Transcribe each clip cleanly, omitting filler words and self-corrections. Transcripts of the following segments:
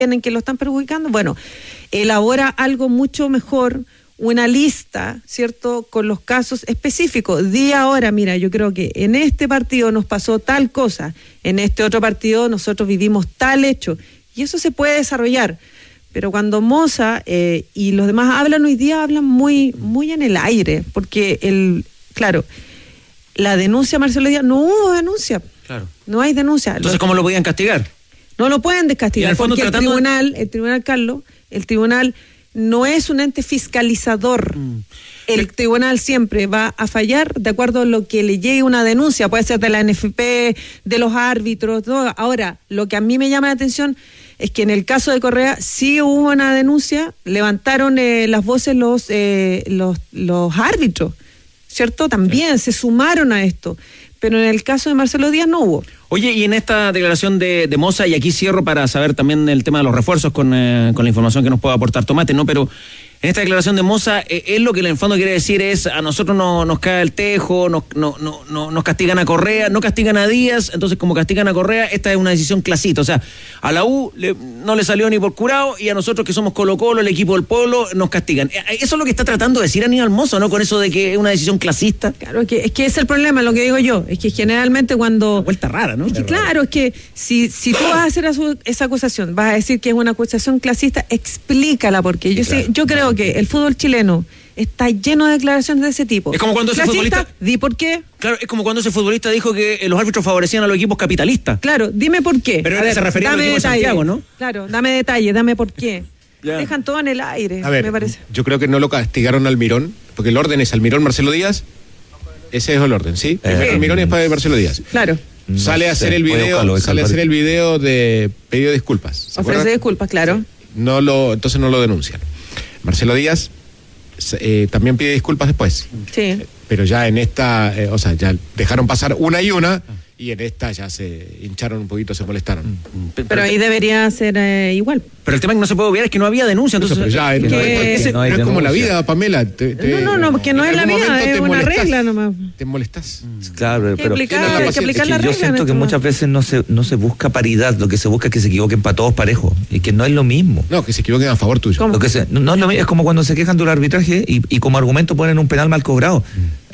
en que lo están perjudicando, bueno, elabora algo mucho mejor, una lista, ¿cierto?, con los casos específicos. Di ahora, mira, yo creo que en este partido nos pasó tal cosa, en este otro partido nosotros vivimos tal hecho, y eso se puede desarrollar. Pero cuando Moza y los demás hablan hoy día, hablan muy, muy en el aire, porque claro, la denuncia, Marcelo Díaz, no hubo denuncia. Claro. No hay denuncia. Entonces, ¿cómo lo podían castigar? No lo pueden descastigar, porque el tribunal, Carlos, el tribunal no es un ente fiscalizador. El tribunal siempre va a fallar de acuerdo a lo que le llegue una denuncia, puede ser de la NFP, de los árbitros, todo. Ahora, lo que a mí me llama la atención es que en el caso de Correa sí hubo una denuncia, levantaron las voces los árbitros, ¿cierto? También se sumaron a esto, pero en el caso de Marcelo Díaz no hubo. Oye, y en esta declaración de Moza, y aquí cierro para saber también el tema de los refuerzos con la información que nos pueda aportar Tomate, ¿no? Pero en esta declaración de Moza, él lo que en el fondo quiere decir es, a nosotros nos cae el tejo, nos castigan a Correa, no castigan a Díaz, entonces como castigan a Correa, esta es una decisión clasista, o sea, a la U no le salió ni por curado, y a nosotros que somos Colo-Colo, el equipo del pueblo, nos castigan. Eso es lo que está tratando de decir Aníbal Moza, ¿no? Con eso de que es una decisión clasista. Claro, es que ese es el problema, lo que digo yo, es que generalmente cuando... Una vuelta rara, ¿no? Es que claro, es que si tú vas a hacer esa acusación, vas a decir que es una acusación clasista, explícala, porque yo creo que el fútbol chileno está lleno de declaraciones de ese tipo. Es como cuando ese futbolista... Di por qué. Claro, es como cuando ese futbolista dijo que los árbitros favorecían a los equipos capitalistas. Claro, dime por qué. Pero se refería al equipo de Santiago, ¿no? Claro, dame detalle, dame por qué. Ya. Dejan todo en el aire, me parece. Yo creo que no lo castigaron a Almirón, porque el orden es Almirón, Marcelo Díaz. Ese es el orden, ¿sí? Primero Almirón y después Marcelo Díaz. Claro. Sale a hacer el video de pedido de disculpas. Ofrece disculpas, claro. Sí. Entonces no lo denuncian. Marcelo Díaz también pide disculpas después. Sí. Pero ya en esta, ya dejaron pasar una, y en esta ya se hincharon un poquito, se molestaron. Pero ahí debería ser igual. Pero el tema que no se puede obviar es que no había denuncia, entonces... Pero es como la vida, Pamela. No, porque no es la vida, es una regla nomás. ¿Te molestás? Claro, pero hay que aplicar la regla. Yo siento que muchas veces no se busca paridad, lo que se busca es que se equivoquen para todos parejos, y que no es lo mismo. No, que se equivoquen a favor tuyo. No es lo mismo, es como cuando se quejan del arbitraje y como argumento ponen un penal mal cobrado.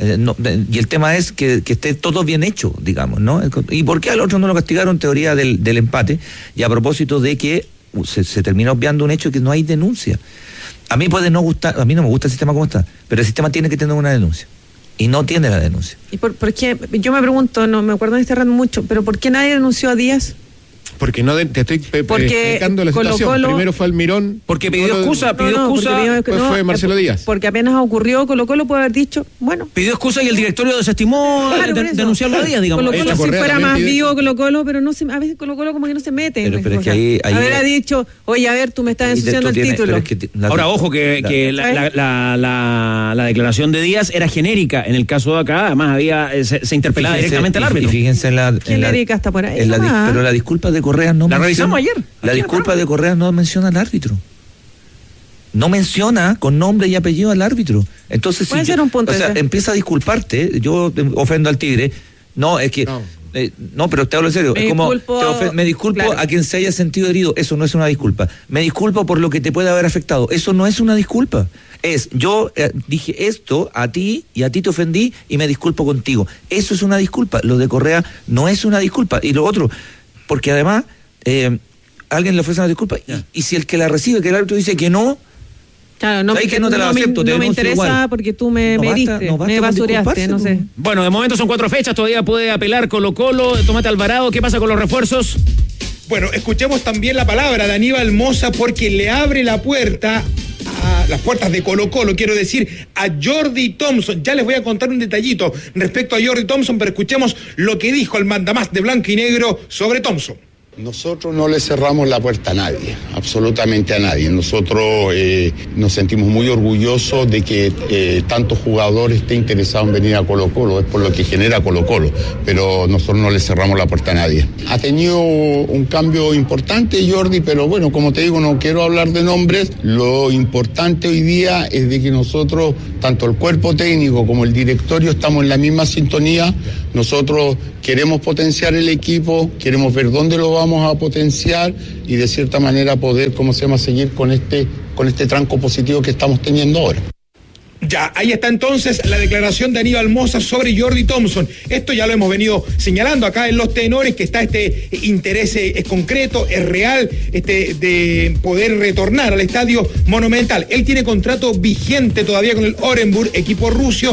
Y el tema es que esté todo bien hecho, digamos, ¿no? ¿Y por qué al otro no lo castigaron? Teoría del empate, y a propósito de que se termina obviando un hecho que no hay denuncia. A mí puede no gustar, a mí no me gusta el sistema como está, pero el sistema tiene que tener una denuncia, y no tiene la denuncia. ¿Y por qué? Yo me pregunto, no me acuerdo de este rato mucho, pero ¿por qué nadie denunció a Díaz? Porque no te estoy explicando la situación. Primero fue Almirón. Porque pidió excusa. Después fue Marcelo Díaz. Porque apenas ocurrió, Colo-Colo puede haber dicho, bueno. Pidió excusa y el directorio desestimó denunciarlo a Díaz, digamos. Colo-Colo si fuera más vivo Colo-Colo, pero no a veces Colo-Colo como que no se mete. Pero es que ahí haber dicho, oye, a ver, tú me estás ensuciando el título. Ahora, ojo, que la declaración de Díaz era genérica. En el caso de acá, además se interpelaba directamente al árbitro. Y fíjense genérica está por ahí. Pero la disculpa de Correa no la revisamos ayer. La disculpa de Correa no menciona al árbitro. No menciona con nombre y apellido al árbitro. Entonces, puede ser un punto. Empieza a disculparte. Yo ofendo al Tigre. No, es que. No, pero te hablo en serio. Me disculpo a quien se haya sentido herido. Eso no es una disculpa. Me disculpo por lo que te puede haber afectado. Eso no es una disculpa. Yo dije esto a ti y a ti te ofendí y me disculpo contigo. Eso es una disculpa. Lo de Correa no es una disculpa. Y lo otro, porque además alguien le ofrece una disculpa y si el que la recibe, que el árbitro dice que no, claro, no me interesa igual. Porque tú me heriste, me basureaste, no sé. Bueno, de momento son 4 fechas, todavía puede apelar Colo-Colo, Tomate Alvarado. ¿Qué pasa con los refuerzos? Bueno, escuchemos también la palabra de Aníbal Moza, porque le abre la puerta a las puertas de Colo-Colo, quiero decir, a Jordi Thompson. Ya les voy a contar un detallito respecto a Jordi Thompson, pero escuchemos lo que dijo el mandamás de blanco y negro sobre Thompson. Nosotros no le cerramos la puerta a nadie, absolutamente a nadie. Nosotros nos sentimos muy orgullosos de que tantos jugadores estén interesados en venir a Colo-Colo, es por lo que genera Colo-Colo, pero nosotros no le cerramos la puerta a nadie. Ha tenido un cambio importante Jordi, pero bueno, como te digo, no quiero hablar de nombres. Lo importante hoy día es de que nosotros, tanto el cuerpo técnico como el directorio, estamos en la misma sintonía. Nosotros queremos potenciar el equipo, queremos ver dónde lo vamos vamos a potenciar y de cierta manera poder, seguir con este tranco positivo que estamos teniendo ahora. Ya, ahí está entonces la declaración de Aníbal Mosa sobre Jordi Thompson. Esto ya lo hemos venido señalando acá en Los Tenores, que está este interés es concreto, es real, de poder retornar al Estadio Monumental. Él tiene contrato vigente todavía con el Orenburg, equipo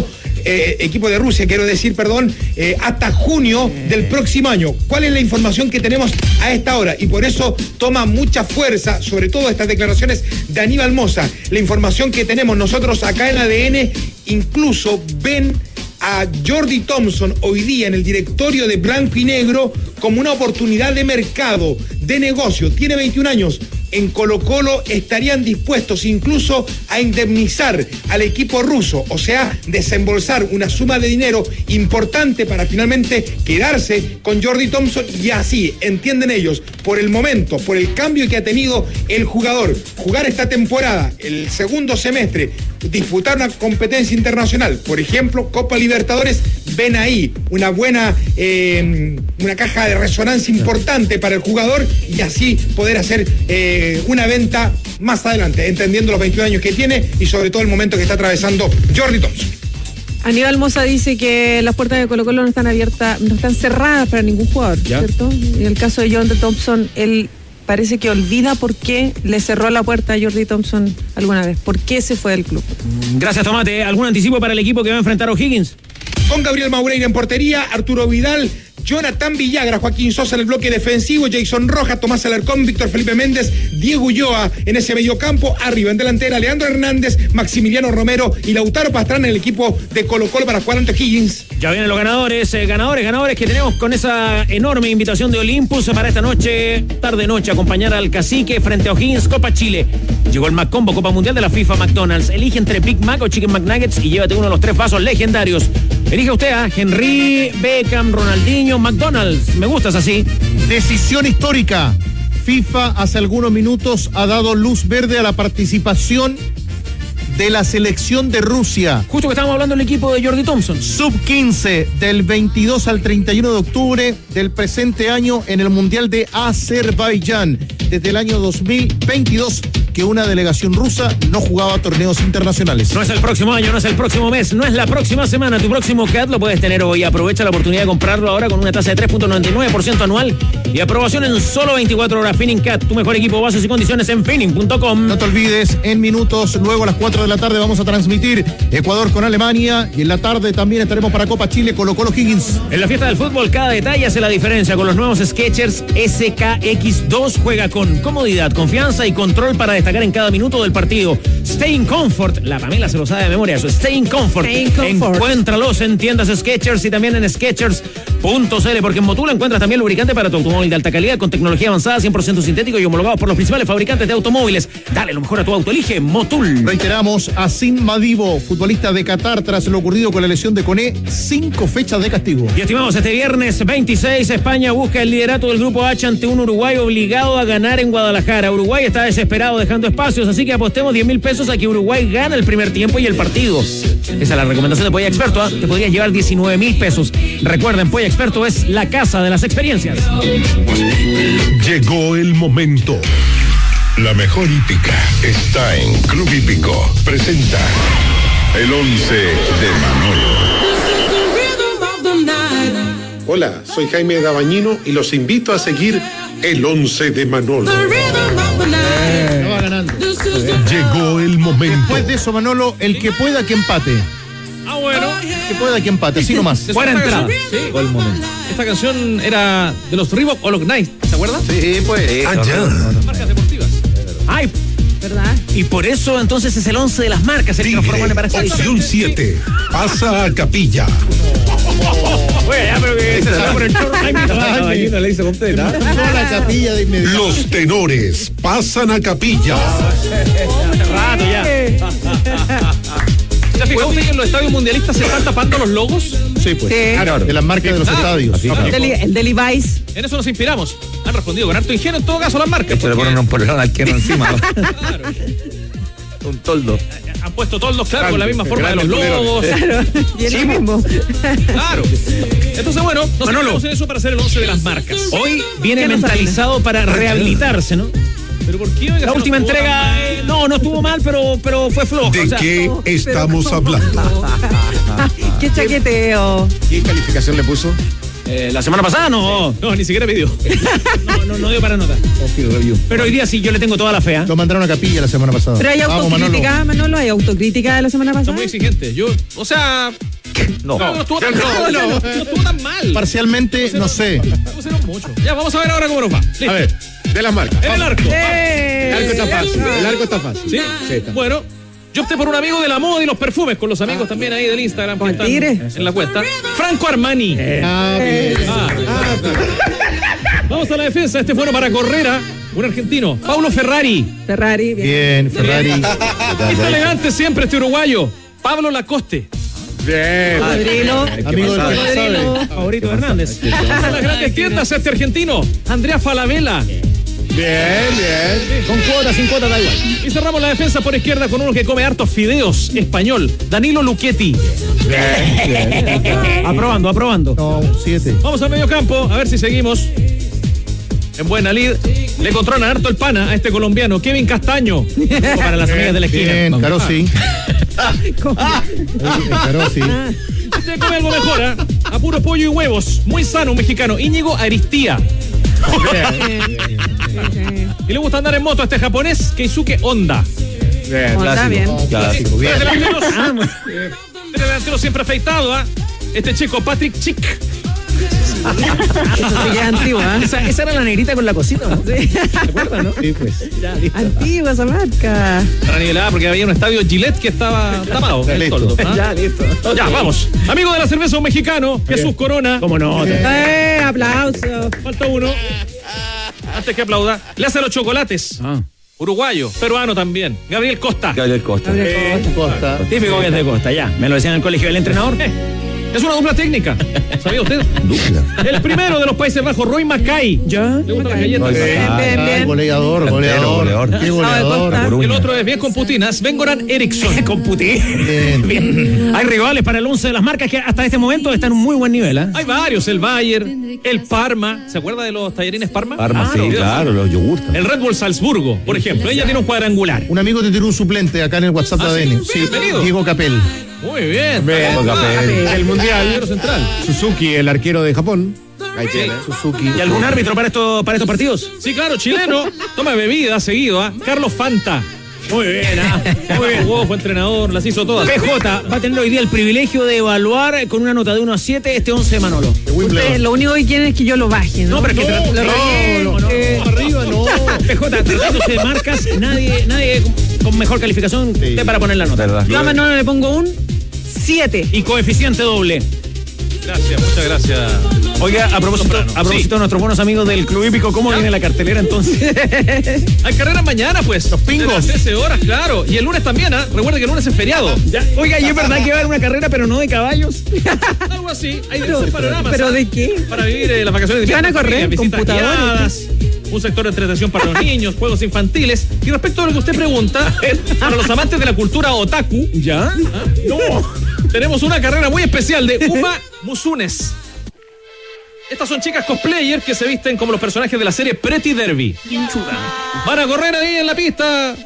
de Rusia, hasta junio del próximo año. ¿Cuál es la información que tenemos a esta hora? Y por eso toma mucha fuerza, sobre todo estas declaraciones de Aníbal Mosa. La información que tenemos nosotros acá en ADN, incluso ven a Jordi Thompson hoy día en el directorio de Blanco y Negro como una oportunidad de mercado, de negocio. Tiene 21 años. En Colo-Colo estarían dispuestos incluso a indemnizar al equipo ruso, o sea, desembolsar una suma de dinero importante para finalmente quedarse con Jordi Thompson, y así, entienden ellos, por el momento, por el cambio que ha tenido el jugador, jugar esta temporada, el segundo semestre, disputar una competencia internacional, por ejemplo, Copa Libertadores, ven ahí una buena, una caja de resonancia importante para el jugador, y así poder hacer una venta más adelante, entendiendo los 21 años que tiene y sobre todo el momento que está atravesando Jordi Thompson. Aníbal Mosa dice que las puertas de Colo-Colo no están abiertas, no están cerradas para ningún jugador, ¿cierto? En el caso de Jordi Thompson, él parece que olvida por qué le cerró la puerta a Jordi Thompson alguna vez, por qué se fue del club. Gracias, Tomate. ¿Algún anticipo para el equipo que va a enfrentar a O'Higgins? Con Gabriel Maureira en portería, Arturo Vidal, Jonathan Villagra, Joaquín Sosa en el bloque defensivo, Jason Rojas, Tomás Alarcón, Víctor Felipe Méndez, Diego Ulloa en ese mediocampo, arriba en delantera, Leandro Hernández, Maximiliano Romero y Lautaro Pastrana en el equipo de Colo-Colo para jugar ante Higgins. Ya vienen los ganadores que tenemos con esa enorme invitación de Olympus para esta noche, tarde-noche, acompañar al Cacique frente a O'Higgins, Copa Chile. Llegó el McCombo, Copa Mundial de la FIFA McDonald's. Elige entre Big Mac o Chicken McNuggets y llévate uno de los 3 vasos legendarios. Elige usted a Henry, Beckham, Ronaldinho, McDonald's. Me gustas así. Decisión histórica. FIFA hace algunos minutos ha dado luz verde a la participación de la selección de Rusia. Justo que estábamos hablando del equipo de Jordi Thompson. Sub-15 del 22 al 31 de octubre del presente año en el Mundial de Azerbaiyán. Desde el año 2022 que una delegación rusa no jugaba torneos internacionales. No es el próximo año, no es el próximo mes, no es la próxima semana. Tu próximo CAT lo puedes tener hoy. Aprovecha la oportunidad de comprarlo ahora con una tasa de 3.99% anual y aprobación en solo 24 horas. Finning CAT, tu mejor equipo, bases y condiciones en finning.com. No te olvides, en minutos, luego a las 4 de la tarde vamos a transmitir Ecuador con Alemania y en la tarde también estaremos para Copa Chile Colo-Colo Higgins. En la fiesta del fútbol cada detalle hace la diferencia. Con los nuevos Skechers SKX2 juega con comodidad, confianza y control para destacar en cada minuto del partido. Stay in Comfort, la Pamela se lo sabe de memoria, eso. Stay in Comfort. Encuéntralos en tiendas Skechers y también en Skechers.cl, porque en Motul encuentras también lubricante para tu automóvil de alta calidad con tecnología avanzada, 100% sintético y homologados por los principales fabricantes de automóviles. Dale lo mejor a tu auto, elige Motul. Reiteramos, Asim Madibo, futbolista de Qatar, tras lo ocurrido con la lesión de Koné, 5 fechas de castigo. Y estimamos, este viernes 26, España busca el liderato del Grupo H ante un Uruguay obligado a ganar en Guadalajara. Uruguay está desesperado dejando espacios, así que apostemos 10.000 pesos a que Uruguay gane el primer tiempo y el partido. Esa es la recomendación de Polla Experto, te podrías llevar 19.000 pesos. Recuerden, Polla Experto es la casa de las experiencias. Llegó el momento. La mejor hípica está en Club Hípico. Presenta el 11 de Manolo. Hola, soy Jaime Dabañino y los invito a seguir el 11 de Manolo. Va ganando. Llegó el momento. Después de eso, Manolo, el que pueda que empate. Ah, bueno. Que pueda que empate, así nomás. Buena entrada. Sí. Llegó el momento. Esta canción era de los Reebok o los Nike, ¿se acuerdan? Sí, pues. Allá. Marcas deportivas. Ay, ¿verdad? Y por eso entonces es el 11 de las marcas el que nos propone para esta Opción 7. Pasa a Capilla. Oye, ya, pero que se sale por el chorro. Ay, no le hice completa. La Capilla de inmediato. Los tenores pasan a Capilla. Hace rato ya. ¿Se ha fijado usted que en los estadios mundialistas se están tapando los logos? Sí, pues. Sí. Claro, de las marcas de los estadios. El de Levi's. En eso nos inspiramos. Han respondido con harto ingenio, en todo caso, las marcas. Se le ponen un polerón al que no encima. Claro. Un toldo. Han puesto toldos, claro, con la misma forma de los lobos. Claro, y es lo mismo. Claro. Entonces, bueno, nos centramos en eso para hacer el 11 de las marcas. Hoy viene mentalizado para rehabilitarse, ¿no? ¿Pero por qué? La última entrega, no estuvo mal, pero fue flojo. ¿De qué estamos hablando? Qué chaqueteo. ¿Qué calificación le puso? La semana pasada no, ni siquiera pidió. No dio para nota. Pero hoy día sí, yo le tengo toda la fe. Lo mandaron a capilla la semana pasada. Pero hay autocrítica, Manolo, hay autocrítica de la semana pasada. Son muy exigentes. No estuvo tan mal. Parcialmente, no sé. Mucho. Ya, vamos a ver ahora cómo nos va. Listo. A ver, de las marcas. En el arco. El arco está fácil. El arco está fácil. ¿Sí? Está. Bueno, yo opté por un amigo de la moda y los perfumes, con los amigos también ahí del Instagram que están en la cuenta. Franco Armani. Vamos a la defensa. Este fue para Correra, un argentino. Paulo Ferrari. Bien, Ferrari. Está elegante siempre este uruguayo. Pablo Lacoste. Bien. Padrino. Amigo del Padrino. Favorito de Hernández. Vamos a las grandes tiendas, este argentino. Andrea Falabella. Bien. Con cuota, sin cuota, da igual. Y cerramos la defensa por izquierda con uno que come hartos fideos, español. Danilo Luchetti. Bien. Aprobando. No, 7. Vamos al medio campo, a ver si seguimos. En buena lid, le controlan harto el pana a este colombiano, Kevin Castaño. Para las amigas de la esquina. Bien, Carosi. Carosi. Usted come algo mejor, a puro pollo y huevos. Muy sano, un mexicano. Íñigo Aristía. Y le gusta andar en moto a este japonés, Keisuke Honda. Bien. Clásico. Bien. Delantero siempre afeitado, este chico Patrick Chick. Eso sí que es antigua. Esa era la negrita con la cosita, ¿no? Sí. ¿Te acuerdas, no? Sí, pues. Ya, listo. Antigua esa marca. Para nivelar, porque había un estadio Gillette que estaba tapado. Listo. Ya, listo. Ya, vamos. Amigo de la cerveza, un mexicano, Jesús Corona. ¿Cómo no? Aplauso. Falta uno. Antes que aplauda, le hace los chocolates. Uruguayo, peruano también. Gabriel Costa. Costa. Típico que es de Costa, ya. Me lo decían en el colegio del entrenador. Es una dupla técnica. ¿Sabía usted? Dupla. El primero de los Países Bajos, Roy Mackay. ¿Ya? ¿Le gustan las galletas? Bien. Goleador. Qué goleador. El otro es bien con Putin, Sven-Goran Eriksson. Con Putin. Bien. Hay rivales para el 11 de las marcas que hasta este momento están en un muy buen nivel. Hay varios, el Bayern, el Parma. ¿Se acuerda de los tallarines Parma? Parma, sí, claro, los yogurtas. El Red Bull Salzburgo, por ejemplo. Ella tiene un cuadrangular. Un amigo te tiró un suplente acá en el WhatsApp de ADN. Sí, bienvenido. Diego Capel. Muy bien. El Mundial. Central. Suzuki, el arquero de Japón. Ahí tiene. Suzuki. ¿Y algún árbitro para estos partidos? Sí, claro, chileno. Toma bebida seguido, Carlos Fanta. Muy bien, Muy bien. Jugó, fue entrenador, las hizo todas. PJ va a tener hoy día el privilegio de evaluar con una nota de 1 a 7 este 11 de Manolo. Ustedes lo único que quieren es que yo lo baje, ¿no? No, pero es que Arriba, no. PJ, tratándose de marcas, nadie con mejor calificación usted para poner la nota. ¿Verdad? Yo a Manolo le pongo un 7. Y coeficiente doble. Gracias, muchas gracias. Oiga, a propósito de nuestros buenos amigos del Club Hípico, ¿cómo viene la cartelera entonces? Hay carreras mañana, pues. Los pingos. 13 horas, claro. Y el lunes también, Recuerde que el lunes es feriado. Ya. Oiga, y es verdad que va a haber una carrera, pero no de caballos. Algo así. Hay diversos panoramas. ¿Pero de qué? Para vivir las vacaciones de ¿Qué van a correr? visitas ¿Computadores? guiadas, un sector de entretención para los niños, juegos infantiles. Y respecto a lo que usted pregunta, para los amantes de la cultura otaku, ¿Ya? no, tenemos una carrera muy especial de Uma Musunes. Estas son chicas cosplayer que se visten como los personajes de la serie Pretty Derby. Van a correr ahí en la pista.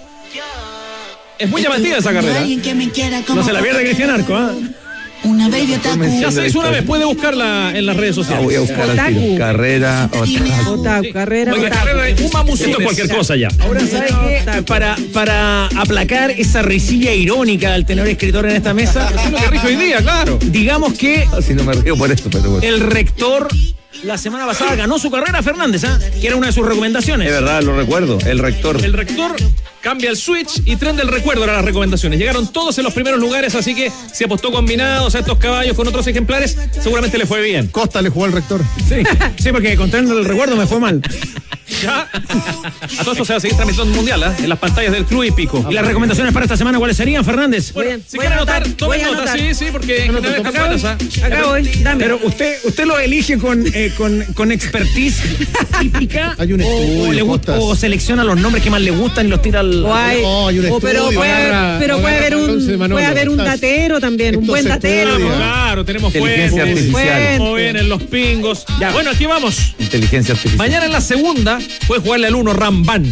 Es muy llamativa esa carrera. No se la pierde Cristian Arco, Una baby otaku. Ya se hizo una vez, puede buscarla en las redes sociales. Voy a buscar al tiro. Carrera Otaku, carrera Oiga, otaku. carrera de Uma Musunes. Esto es cualquier cosa ya. Ahora, ¿sabes qué? Para aplacar esa risilla irónica del tenor escritor en esta mesa, Es lo que rige hoy día, claro. digamos que Si no me río por esto, pero bueno. el rector la semana pasada ganó su carrera Fernández, que era una de sus recomendaciones. Es verdad, lo recuerdo. El rector. El rector cambia el switch y tren del recuerdo a las recomendaciones. Llegaron todos en los primeros lugares, así que si apostó combinados a estos caballos con otros ejemplares, seguramente le fue bien. Costa le jugó al rector. Sí, porque con tren del recuerdo me fue mal. Ya. A todo esto se va a seguir transmitiendo mundial, en las pantallas del Club Hípico. ¿Y las recomendaciones para esta semana cuáles serían, Fernández? Bueno, si quieren anotar, tomen nota, sí, porque acá voy, dame. Pero usted lo elige con expertise hípica. Hay un estudio, o selecciona los nombres que más le gustan y los tira al. Pero puede haber un datero también, un buen datero. Claro, tenemos inteligencia artificial. Muy bien, en los pingos. Ya, bueno, aquí vamos. Inteligencia artificial. Mañana en la segunda puede jugarle al 1 Ramban,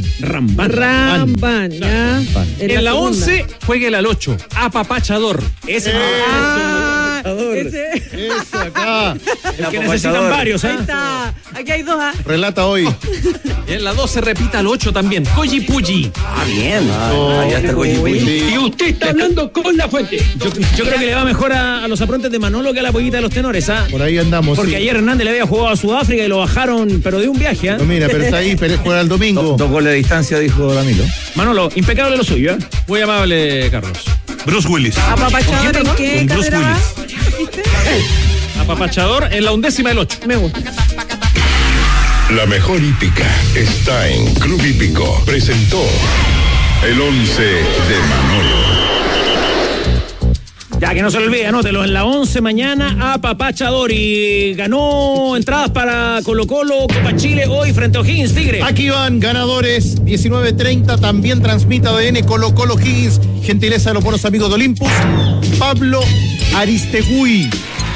ya. En la 11 jueguele al 8 Apapachador. Ese. Eso, acá. El que necesitan varios, Ahí está. Aquí hay 2. Relata hoy. Y en la 12 repita al 8 también. Coyipuyi. Bien. Allá está Coyipuyi. Y usted está hablando con la fuente. Yo creo que le va mejor a los aprontes de Manolo que a la pollita de los tenores, ¿ah? Por ahí andamos. Porque ayer Hernández le había jugado a Sudáfrica y lo bajaron, pero de un viaje, ¿ah? No, mira, pero está ahí, juega el domingo. 2 goles de distancia, dijo Danilo. Manolo, impecable lo suyo, ¿eh? Muy amable, Carlos. Bruce Willis. Apapachador, ¿en qué carrera va? Apapachador en la 11ª del 8. Me gusta. La mejor hípica está en Club Hípico. Presentó el 11 de Manolo. Ya que no se le olvide, anótelo. En la 11 mañana, Apapachador. Y ganó entradas para Colo-Colo, Copa Chile, hoy frente a O'Higgins, Tigre. Aquí van ganadores, 19:30, también transmite ADN Colo-Colo O'Higgins, gentileza de los buenos amigos de Olympus. Pablo Aristegui.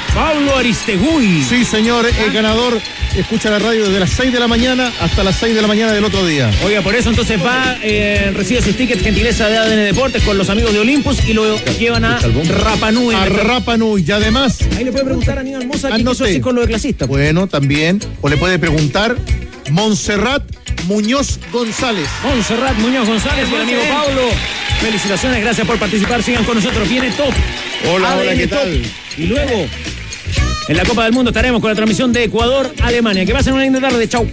Sí, señor, el ganador escucha la radio desde las 6 de la mañana hasta las 6 de la mañana del otro día. Oiga, por eso entonces va, recibe sus tickets, gentileza de ADN Deportes con los amigos de Olympus y lo llevan a Rapa Nui. Y además... Ahí le puede preguntar a Aníbal Mosa qué quiso decir con lo de clasista. Bueno, también. O le puede preguntar Montserrat Muñoz González. Y el amigo Pablo. Felicitaciones, gracias por participar. Sigan con nosotros. Viene Top. Hola, ¿qué Top. tal? Y luego, en la Copa del Mundo estaremos con la transmisión de Ecuador-Alemania. Que pasen una linda tarde. Chau.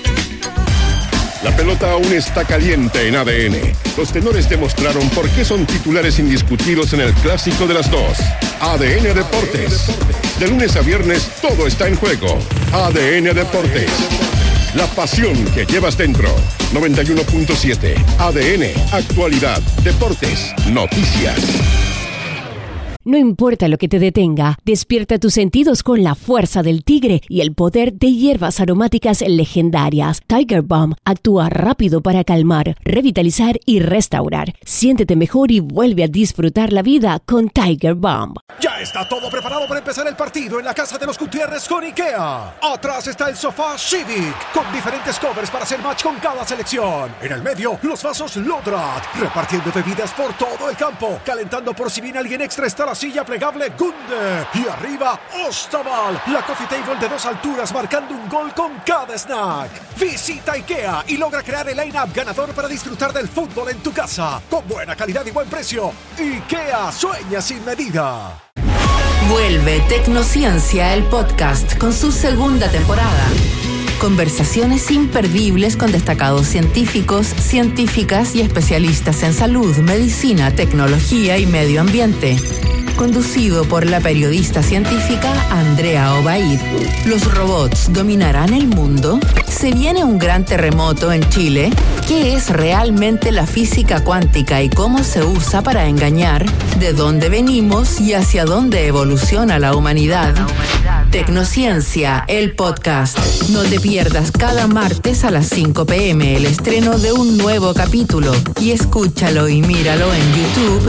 La pelota aún está caliente en ADN. Los tenores demostraron por qué son titulares indiscutidos en el clásico de las dos. ADN Deportes. De lunes a viernes todo está en juego. ADN Deportes. La pasión que llevas dentro. 91.7. ADN. Actualidad. Deportes. Noticias. No importa lo que te detenga, despierta tus sentidos con la fuerza del tigre y el poder de hierbas aromáticas legendarias. Tiger Balm actúa rápido para calmar, revitalizar y restaurar. Siéntete mejor y vuelve a disfrutar la vida con Tiger Balm. Ya está todo preparado para empezar el partido en la casa de los Gutiérrez con IKEA. Atrás está el sofá Civic, con diferentes covers para hacer match con cada selección. En el medio, los vasos Lodrat, repartiendo bebidas por todo el campo. Calentando por si viene alguien extra está la silla plegable Gunde. Y arriba, Ostaval, la coffee table de 2 alturas marcando un gol con cada snack. Visita IKEA y logra crear el line-up ganador para disfrutar del fútbol en tu casa. Con buena calidad y buen precio. IKEA, sueña sin medida. Vuelve Tecnociencia, el podcast, con su segunda temporada. Conversaciones imperdibles con destacados científicos, científicas y especialistas en salud, medicina, tecnología y medio ambiente. Conducido por la periodista científica Andrea Obaid. ¿Los robots dominarán el mundo? ¿Se viene un gran terremoto en Chile? ¿Qué es realmente la física cuántica y cómo se usa para engañar? ¿De dónde venimos y hacia dónde evoluciona la humanidad? Tecnociencia, el podcast. No te pierdas cada martes a las 5 p.m. el estreno de un nuevo capítulo y escúchalo y míralo en YouTube